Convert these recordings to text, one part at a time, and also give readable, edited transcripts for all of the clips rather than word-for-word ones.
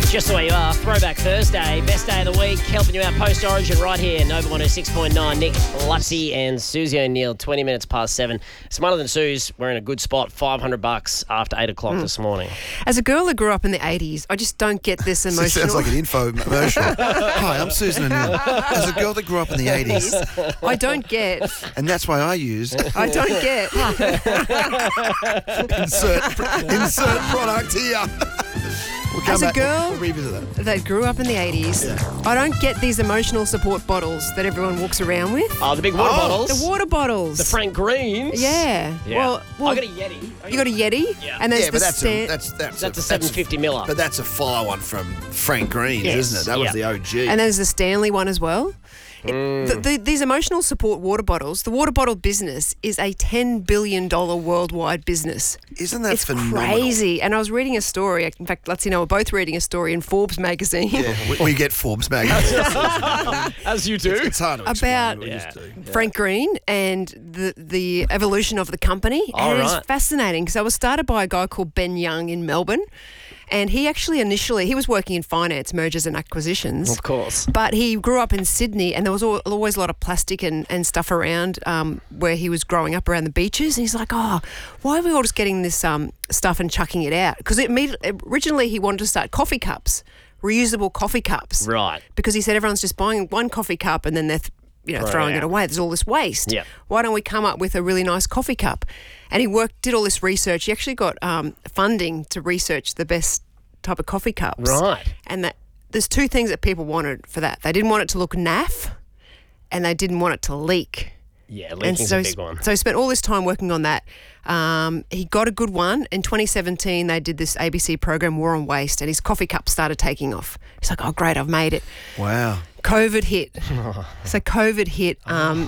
Just the way you are. Throwback Thursday, best day of the week, helping you out post-origin right here. Nova 106.9, Nick Lutzy and Susie O'Neill, 20 minutes past 7. Smarter Than Suze, we're in a good spot, $500 after 8 o'clock this morning. As a girl that grew up in the 80s, I just don't get this emotional. Sounds like an infomercial. Hi, I'm Susan O'Neill. As a girl that grew up in the 80s. I don't get. And that's why I used I don't get. insert product here. We'll come As a back, girl we'll revisit that grew up in the 80s, I don't get these emotional support bottles that everyone walks around with. Oh, the big water bottles. The water bottles. The Frank Greens. Yeah. Well, I got a Yeti. You got a Yeti? Yeah. And there's Yeah, the but that's a 750 miller. But that's a follow-on from Frank Greens, Yes. isn't it? That was the OG. And there's the Stanley one as well. These emotional support water bottles, the water bottle business is a $10 billion worldwide business. Isn't that It's phenomenal? crazy. And I was reading a story. In fact, let's we're both reading a story in Forbes magazine. Yeah, we get Forbes magazine. As you do. It's hard to explain. About We just do. Frank Green and the evolution of the company. All and right. it's fascinating. So it was started by a guy called Ben Young in Melbourne. And he actually he was working in finance, mergers and acquisitions. Of course. But he grew up in Sydney and there was always a lot of plastic and stuff around where he was growing up around the beaches. And he's like, why are we all just getting this stuff and chucking it out? Because originally he wanted to start coffee cups, reusable coffee cups. Right. Because he said everyone's just buying one coffee cup and then they're throwing it away. There's all this waste. Yeah. Why don't we come up with a really nice coffee cup? And he did all this research. He actually got funding to research the best type of coffee cups. Right. And there's two things that people wanted for that. They didn't want it to look naff and they didn't want it to leak. Yeah, leaking's a big one. So he spent all this time working on that. He got a good one. In 2017, they did this ABC program, War on Waste, and his coffee cup started taking off. He's like, oh, great, I've made it. Wow. COVID hit. So COVID hit.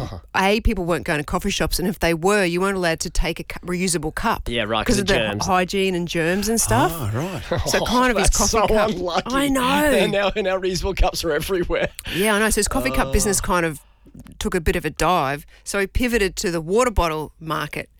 People weren't going to coffee shops, and if they were, you weren't allowed to take a reusable cup. Yeah, right, because of the germs. hygiene and germs and stuff. Oh, right. So kind of his That's coffee so cup. unlucky. I know. And now reusable cups are everywhere. Yeah, I know. So his coffee cup business kind of took a bit of a dive. So he pivoted to the water bottle market.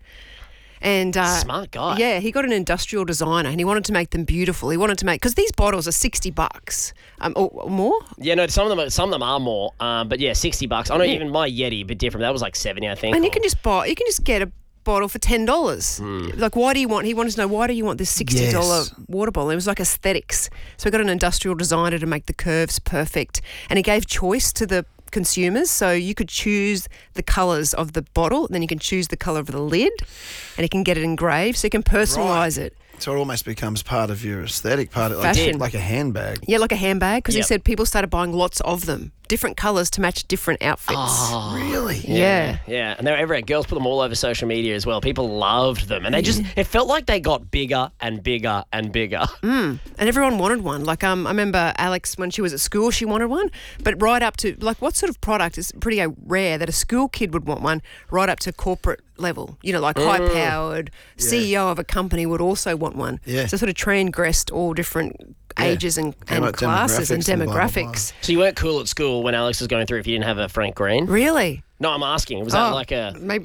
And Smart guy. Yeah, he got an industrial designer and he wanted to make them beautiful. He wanted to because these bottles are $60 or more. Yeah, no, some of them are more. But yeah, $60. I know even my Yeti, a bit different. That was like 70, I think. And you can just get a bottle for $10. Like, he wanted to know, why do you want this $60 water bottle? It was like aesthetics. So he got an industrial designer to make the curves perfect. And he gave choice to the consumers, so you could choose the colours of the bottle, then you can choose the colour of the lid, and you can get it engraved, so you can personalise it. So it almost becomes part of your aesthetic, Fashion. like a handbag. Yeah, like a handbag, because he Yep. said people started buying lots of them, different colours to match different outfits. Oh, Really? Yeah. Yeah, and they were everywhere. Girls put them all over social media as well. People loved them. And it felt like they got bigger and bigger and bigger. And everyone wanted one. Like, I remember Alex, when she was at school, she wanted one. But right up to, like, what sort of product is pretty rare that a school kid would want one, right up to corporate level? Like high-powered CEO of a company would also want one. Yeah. So sort of transgressed all different ages and classes and demographics and blah, blah, blah. demographics. So you weren't cool at school when Alex was going through if you didn't have a Frank Green? Really? No, I'm asking. Was that like a... Maybe...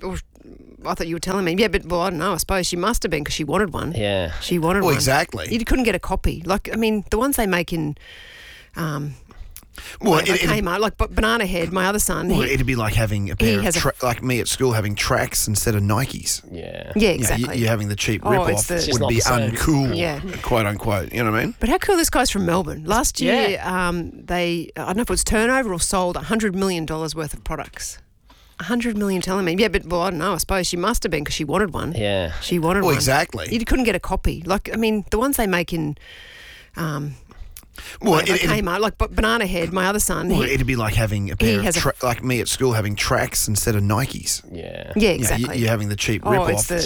I thought you were telling me. Yeah, but I don't know. I suppose she must have been because she wanted one. Yeah. She wanted Well, one. exactly. You couldn't get a copy. Like, I mean, the ones they make in... Well, Kmart, like Banana Head, my other son. it'd be like having a pair of like me at school having tracks instead of Nikes. Yeah. Yeah, You know, exactly. you're having the cheap Oh, rip-off it's just would not be the same. uncool, Yeah. quote unquote. You know what I mean? But how cool, this guy's from Melbourne. Last year, they, I don't know if it was turnover or sold $100 million worth of products. 100 million telling me. Yeah, but I don't know. I suppose she must have been because she wanted one. Yeah. She wanted Well, one. exactly. You couldn't get a copy. Like, I mean, the ones they make in... Well, Kmart, like Banana Head, my other son. it'd be like having a pair has of like me at school having tracks instead of Nikes. Yeah. Yeah, You know, exactly. you're having the cheap Oh, rip-off it's the-